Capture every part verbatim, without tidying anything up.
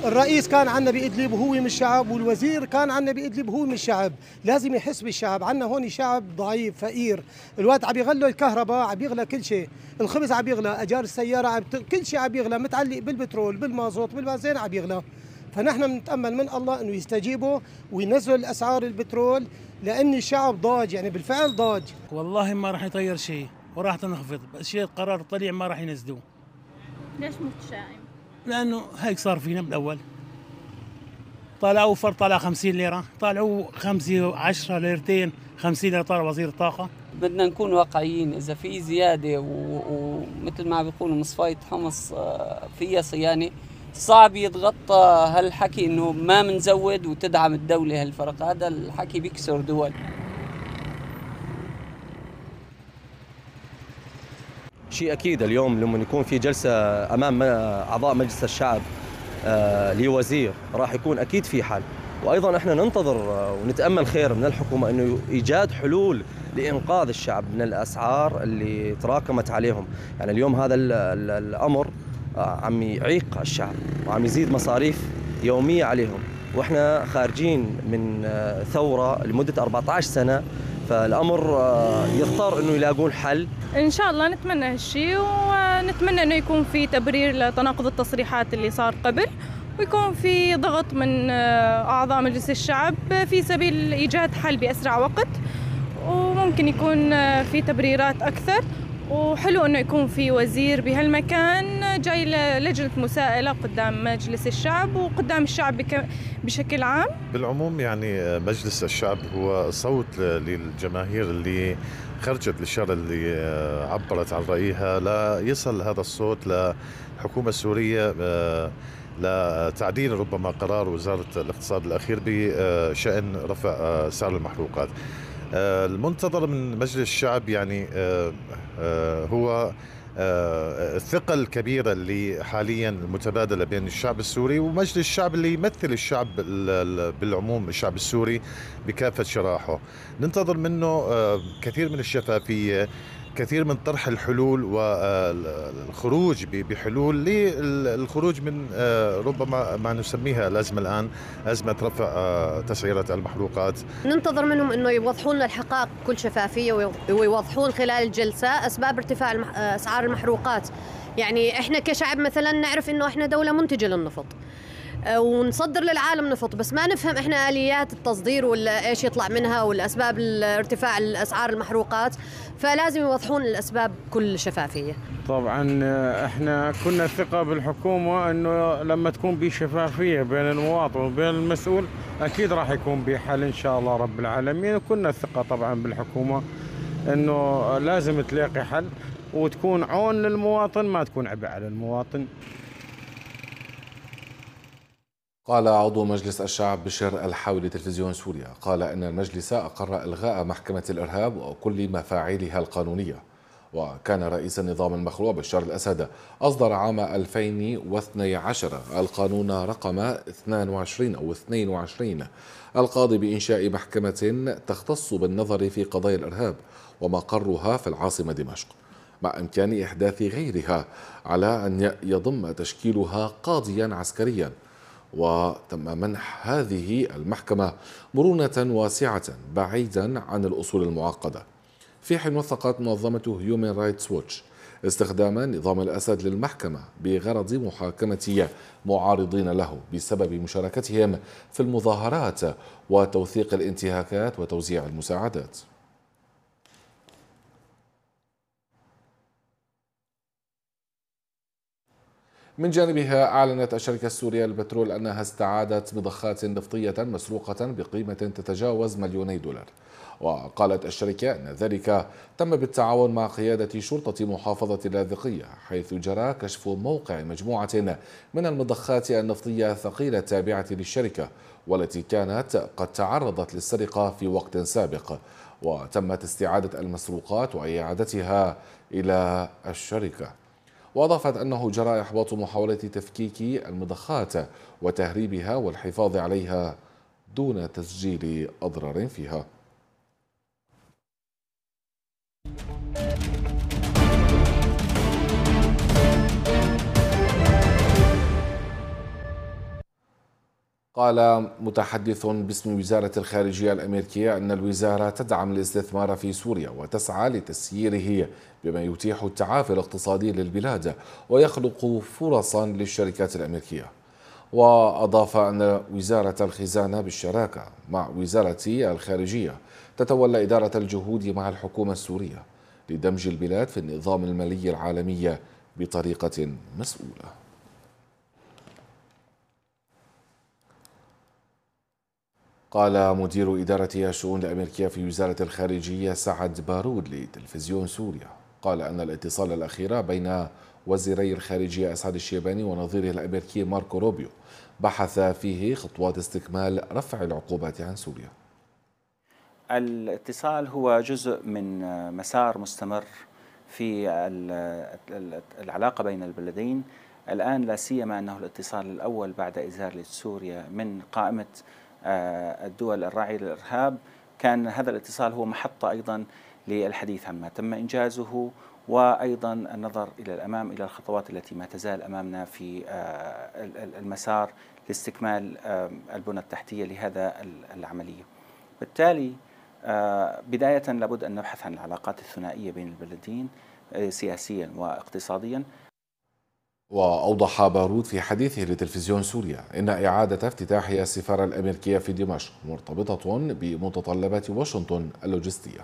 الرئيس كان عنا بإدلب وهو من الشعب، والوزير كان عنا بإدلب وهو من الشعب. لازم يحس بالشعب. عنا هون شعب ضعيف فقير. الوقت عم يغلوا الكهرباء، عم يغلى كل شيء، الخبز عم يغلى، اجار السياره عم ت... كل شيء عم يغلى، متعلق بالبترول بالمازوت بالبنزين عم يغلى. فنحن بنتامل من الله انه يستجيبوا وينزلوا الاسعار البترول، لان الشعب ضاج، يعني بالفعل ضاج. والله ما راح يطير شيء وراح تنخفض، بس شيء قرار طلع ما راح ينزلوه. ليش متشائم؟ لانه هيك صار فينا بالاول. طلعوا فرق طلع خمسين ليره، طلعوا خمسة عشرة ليرتين، خمسين ليره طلع وزير الطاقه. بدنا نكون واقعيين، اذا في زياده ومثل ما بيقولوا مصفايه حمص فيها صيانه، صعب يتغطى هالحكي انه ما منزود وتدعم الدوله هالفرق. هذا الحكي بيكسر دول. شيء اكيد اليوم لما يكون في جلسه امام اعضاء مجلس الشعب لوزير راح يكون اكيد في حل. وايضا احنا ننتظر ونتامل خير من الحكومه انه ايجاد حلول لانقاذ الشعب من الاسعار اللي تراكمت عليهم. يعني اليوم هذا الامر عم يعيق الشعب وعم يزيد مصاريف يوميه عليهم، واحنا خارجين من ثوره لمده أربعة عشر سنه، فالامر يضطر انه يلاقون حل. ان شاء الله نتمنى هالشيء، ونتمنى انه يكون في تبرير لتناقض التصريحات اللي صار قبل، ويكون في ضغط من اعضاء مجلس الشعب في سبيل ايجاد حل باسرع وقت، وممكن يكون في تبريرات اكثر. وحلو انه يكون في وزير بهالمكان جاي لجنه مساءله قدام مجلس الشعب وقدام الشعب بشكل عام. بالعموم يعني مجلس الشعب هو صوت للجماهير اللي خرجت للشارع، اللي عبرت عن رايها، لا يصل هذا الصوت للحكومه السوريه لتعديل ربما قرار وزاره الاقتصاد الاخير بشان رفع سعر المحروقات. المنتظر من مجلس الشعب يعني هو الثقة الكبيرة اللي حاليا المتبادلة بين الشعب السوري ومجلس الشعب اللي يمثل الشعب بالعموم، الشعب السوري بكافة شرائحه. ننتظر منه كثير من الشفافية، كثير من طرح الحلول والخروج بحلول للخروج من ربما ما نسميها الأزمة الآن، أزمة رفع تسعيرة المحروقات. ننتظر منهم أنه يوضحون لنا الحقائق بكل شفافية، ويوضحون خلال الجلسة أسباب ارتفاع أسعار المحروقات. يعني إحنا كشعب مثلا نعرف أنه إحنا دولة منتجة للنفط ونصدر للعالم نفط، بس ما نفهم احنا اليات التصدير ولا ايش يطلع منها والاسباب ارتفاع الاسعار المحروقات، فلازم يوضحون الاسباب بكل شفافيه. طبعا احنا كنا ثقه بالحكومه انه لما تكون بشفافيه بين المواطن وبين المسؤول اكيد راح يكون بحل ان شاء الله رب العالمين، وكنا ثقه طبعا بالحكومه انه لازم تلاقي حل وتكون عون للمواطن، ما تكون عبء على المواطن. قال عضو مجلس الشعب بشر الحاوي لتلفزيون سوريا، قال إن المجلس أقر إلغاء محكمة الإرهاب وكل مفاعيلها القانونية. وكان رئيس النظام المخلوع بشار الأسد أصدر عام ألفين واثني عشر القانون رقم اثنين وعشرين أو اثنين وعشرين القاضي بإنشاء محكمة تختص بالنظر في قضايا الإرهاب ومقرها في العاصمة دمشق، مع إمكان إحداث غيرها على أن يضم تشكيلها قاضيا عسكريا. وتم منح هذه المحكمة مرونة واسعة بعيدا عن الأصول المعقدة، في حين وثقت منظمة هيومن رايتس ووتش استخدام نظام الأسد للمحكمة بغرض محاكمة معارضين له بسبب مشاركتهم في المظاهرات وتوثيق الانتهاكات وتوزيع المساعدات. من جانبها أعلنت الشركة السورية للبترول أنها استعادت مضخات نفطية مسروقة بقيمة تتجاوز مليوني دولار. وقالت الشركة أن ذلك تم بالتعاون مع قيادة شرطة محافظة اللاذقية، حيث جرى كشف موقع مجموعة من المضخات النفطية الثقيلة التابعة للشركة، والتي كانت قد تعرضت للسرقة في وقت سابق، وتمت استعادة المسروقات وإعادتها إلى الشركة. وأضافت أنه جرى إحباط محاولة تفكيك المضخات وتهريبها والحفاظ عليها دون تسجيل أضرار فيها. قال متحدث باسم وزارة الخارجية الأمريكية أن الوزارة تدعم الاستثمار في سوريا وتسعى لتسييره بما يتيح التعافي الاقتصادي للبلاد ويخلق فرصا للشركات الأمريكية. وأضاف أن وزارة الخزانة بالشراكة مع وزارة الخارجية تتولى إدارة الجهود مع الحكومة السورية لدمج البلاد في النظام المالي العالمي بطريقة مسؤولة. قال مدير إدارة الشؤون الأمريكية في وزارة الخارجية سعد بارود لتلفزيون سوريا قال أن الاتصال الأخير بين وزيري الخارجية أسعد الشيباني ونظيره الأمريكي ماركو روبيو بحث فيه خطوات استكمال رفع العقوبات عن سوريا. الاتصال هو جزء من مسار مستمر في العلاقة بين البلدين الآن، لا سيما أنه الاتصال الأول بعد إزالة سوريا من قائمة الدول الراعية للإرهاب. كان هذا الاتصال هو محطة أيضا للحديث عن ما تم إنجازه، وأيضا النظر إلى الأمام إلى الخطوات التي ما تزال أمامنا في المسار لاستكمال البنى التحتية لهذا العملية. بالتالي بداية لابد أن نبحث عن العلاقات الثنائية بين البلدين سياسيا واقتصاديا. وأوضح بارود في حديثه لتلفزيون سوريا إن إعادة افتتاح السفارة الأمريكية في دمشق مرتبطة بمتطلبات واشنطن اللوجستية.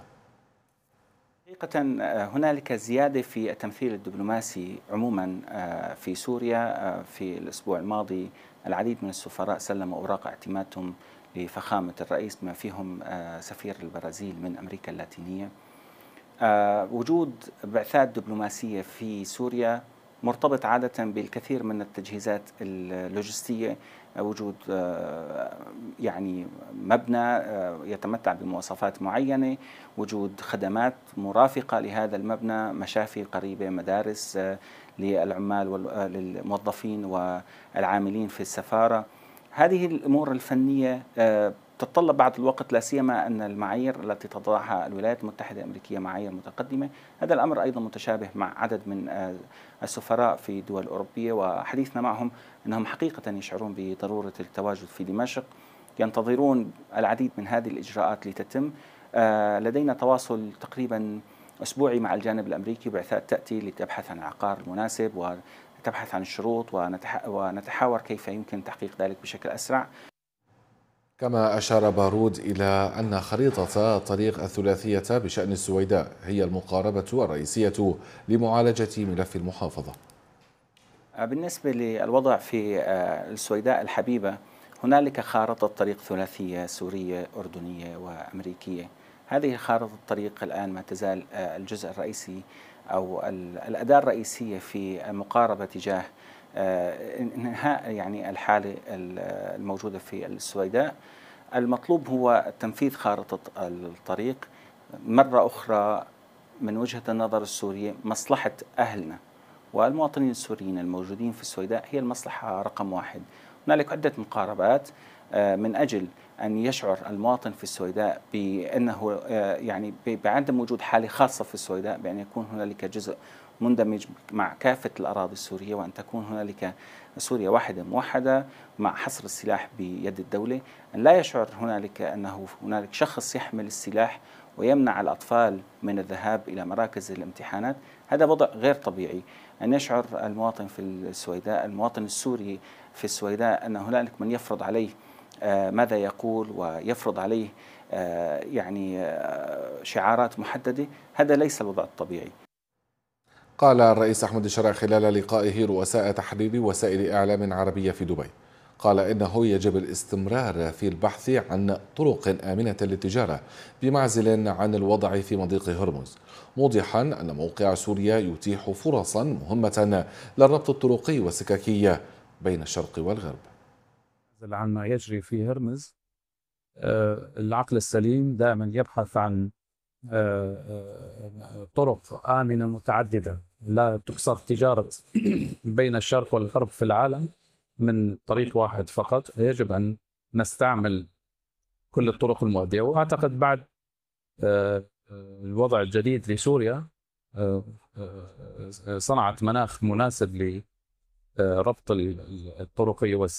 حقيقة هنالك زيادة في التمثيل الدبلوماسي عموما في سوريا. في الأسبوع الماضي العديد من السفراء سلموا أوراق اعتمادهم لفخامة الرئيس بما فيهم سفير البرازيل من أمريكا اللاتينية. وجود بعثات دبلوماسية في سوريا مرتبط عادة بالكثير من التجهيزات اللوجستية، وجود يعني مبنى يتمتع بمواصفات معينة، وجود خدمات مرافقة لهذا المبنى، مشافي قريبة، مدارس للعمال والموظفين والعاملين في السفارة. هذه الأمور الفنية تتطلب بعض الوقت، لا سيما أن المعايير التي تضعها الولايات المتحدة الأمريكية معايير متقدمة. هذا الأمر أيضا متشابه مع عدد من السفراء في دول أوروبية، وحديثنا معهم أنهم حقيقة يشعرون بضرورة التواجد في دمشق، ينتظرون العديد من هذه الإجراءات لتتم. لدينا تواصل تقريبا أسبوعي مع الجانب الأمريكي، بعثات تأتي لتبحث عن العقار المناسب وتبحث عن الشروط ونتحاور كيف يمكن تحقيق ذلك بشكل أسرع. كما أشار بارود إلى أن خريطة طريق الثلاثية بشأن السويداء هي المقاربة الرئيسية لمعالجة ملف المحافظة. بالنسبة للوضع في السويداء الحبيبة، هنالك خارطة طريق ثلاثية سورية أردنية وأمريكية. هذه خارطة الطريق الآن ما تزال الجزء الرئيسي أو الأداة الرئيسية في المقاربة تجاه انهاء يعني الحالة الموجودة في السويداء. المطلوب هو تنفيذ خارطة الطريق. مرة أخرى من وجهة النظر السورية، مصلحة أهلنا والمواطنين السوريين الموجودين في السويداء هي المصلحة رقم واحد. هنالك عدة مقاربات من أجل أن يشعر المواطن في السويداء بأنه يعني بعدم وجود حالة خاصة في السويداء، بأن يكون هنالك جزء مندمج مع كافة الأراضي السورية، وأن تكون هنالك سوريا واحدة موحدة مع حصر السلاح بيد الدولة. أن لا يشعر هنالك أنه هنالك شخص يحمل السلاح ويمنع الأطفال من الذهاب إلى مراكز الامتحانات. هذا وضع غير طبيعي. أن يشعر المواطن في السويداء، المواطن السوري في السويداء، أن هنالك من يفرض عليه ماذا يقول ويفرض عليه يعني شعارات محددة. هذا ليس الوضع الطبيعي. قال الرئيس أحمد الشرع خلال لقائه رؤساء تحرير وسائل إعلام عربية في دبي، قال إنه يجب الاستمرار في البحث عن طرق آمنة للتجارة بمعزل عن الوضع في مضيق هرمز، موضحا أن موقع سوريا يتيح فرصا مهمة للربط الطرقي والسككي بين الشرق والغرب. عن ما يجري في هرمز، العقل السليم دائما يبحث عن طرق آمنة متعددة لا تكسر تجارة بين الشرق والغرب في العالم من طريق واحد فقط. يجب أن نستعمل كل الطرق المؤدية، وأعتقد بعد الوضع الجديد لسوريا صنعت مناخ مناسب لربط الطرقية